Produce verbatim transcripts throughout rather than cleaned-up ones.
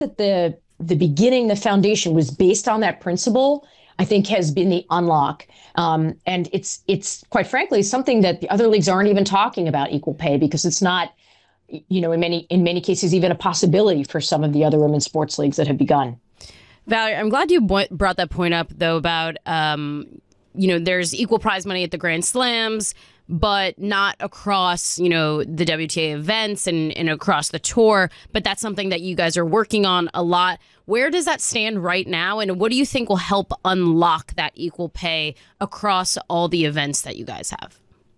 that the the beginning, the foundation was based on that principle, I think has been the unlock. Um, and it's it's quite frankly something that the other leagues aren't even talking about, equal pay, because it's not, you know, in many in many cases even a possibility for some of the other women's sports leagues that have begun. Valerie, I'm glad you bo- brought that point up, though, about, um, you know, there's equal prize money at the Grand Slams, but not across, you know, the W T A events and, and across the tour. But that's something that you guys are working on a lot. Where does that stand right now? And what do you think will help unlock that equal pay across all the events that you guys have?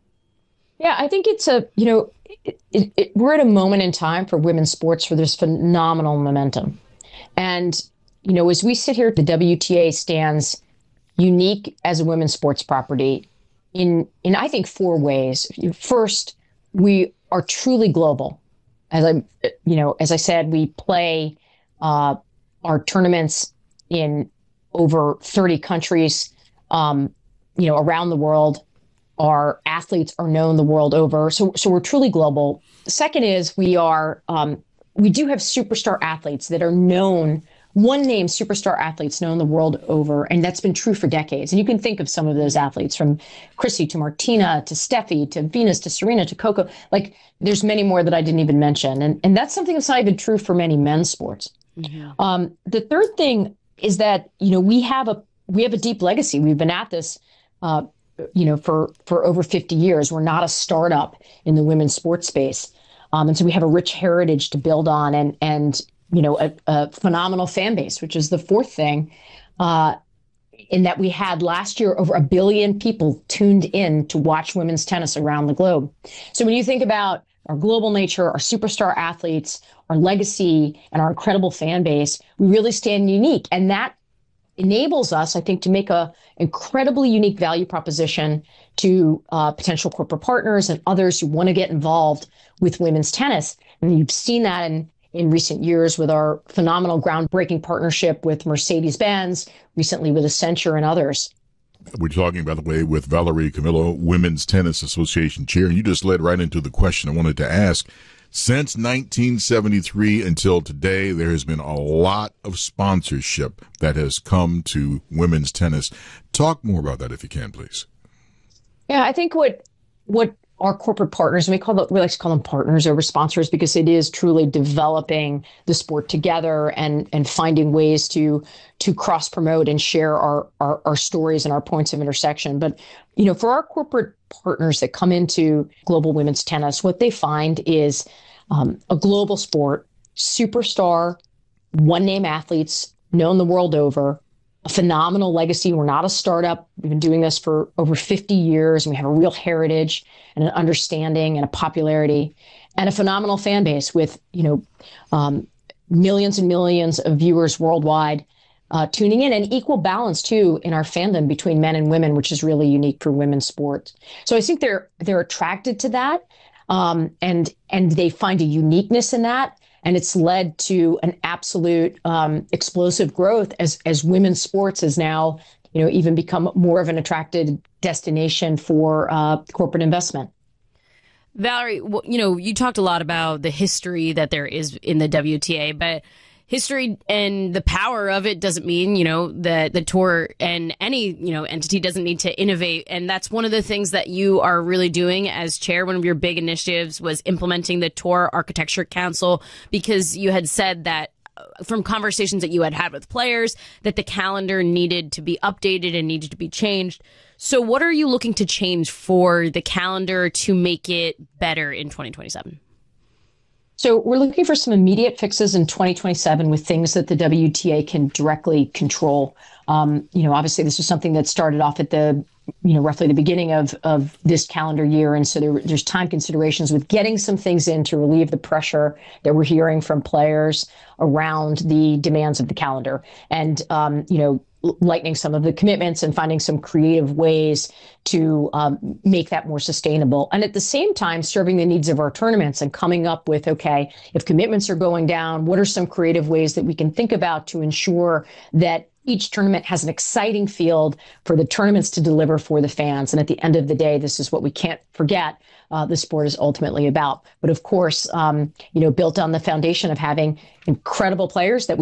Yeah, I think it's a, you know, it, it, it, we're at a moment in time for women's sports where there's phenomenal momentum. And, you know, as we sit here, the W T A stands unique as a women's sports property in, in I think, four ways. First, we are truly global. As I, you know, as I said, we play uh, our tournaments in over thirty countries, um, you know, around the world. Our athletes are known the world over. So, so we're truly global. The second is we are, um, we do have superstar athletes that are known, one name superstar athletes known the world over. And that's been true for decades. And you can think of some of those athletes, from Chrissy to Martina to Steffi to Venus to Serena to Coco. Like, there's many more that I didn't even mention. And, and that's something that's not even true for many men's sports. Mm-hmm. Um, the third thing is that, you know, we have a, we have a deep legacy. We've been at this, uh, you know, for, for over fifty years. We're not a startup in the women's sports space. Um, and so we have a rich heritage to build on, and, and, you know, a, a phenomenal fan base, which is the fourth thing, uh, in that we had last year over a billion people tuned in to watch women's tennis around the globe. So when you think about our global nature, our superstar athletes, our legacy, and our incredible fan base, we really stand unique. And that enables us, I think, to make a incredibly unique value proposition to uh, potential corporate partners and others who want to get involved with women's tennis. And you've seen that in, in recent years with our phenomenal groundbreaking partnership with Mercedes-Benz, recently with Accenture and others. We're talking, by the way, with Valerie Camillo, Women's Tennis Association Chair. And you just led right into the question I wanted to ask. Since nineteen seventy-three until today, there has been a lot of sponsorship that has come to women's tennis. Talk more about that if you can, please. Yeah, I think what what our corporate partners, and we call them, we like to call them partners over sponsors, because it is truly developing the sport together and and finding ways to to cross promote and share our, our our stories and our points of intersection. But, you know, for our corporate partners that come into global women's tennis, what they find is um, a global sport, superstar, one name athletes known the world over, a phenomenal legacy. We're not a startup. We've been doing this for over fifty years, and we have a real heritage and an understanding and a popularity, and a phenomenal fan base with, you know, um, millions and millions of viewers worldwide uh, tuning in, and equal balance too in our fandom between men and women, which is really unique for women's sports. So I think they're they're attracted to that, um, and and they find a uniqueness in that. And it's led to an absolute um, explosive growth as as women's sports has now, you know, even become more of an attracted destination for uh, corporate investment. Valerie, you know, you talked a lot about the history that there is in the W T A, but history and the power of it doesn't mean, you know, that the tour and any, you know, entity doesn't need to innovate. And that's one of the things that you are really doing as chair. One of your big initiatives was implementing the Tour Architecture Council, because you had said that from conversations that you had had with players that the calendar needed to be updated and needed to be changed. So what are you looking to change for the calendar to make it better in twenty twenty-seven? So we're looking for some immediate fixes in twenty twenty-seven with things that the W T A can directly control. Um, you know, obviously, this was something that started off at the, you know, roughly the beginning of, of this calendar year. And so there, there's time considerations with getting some things in to relieve the pressure that we're hearing from players around the demands of the calendar. And, um, you know, lightening some of the commitments and finding some creative ways to um, make that more sustainable. And at the same time, serving the needs of our tournaments and coming up with, okay, if commitments are going down, what are some creative ways that we can think about to ensure that each tournament has an exciting field for the tournaments to deliver for the fans. And at the end of the day, this is what we can't forget uh, the sport is ultimately about. But of course, um, you know, built on the foundation of having incredible players that we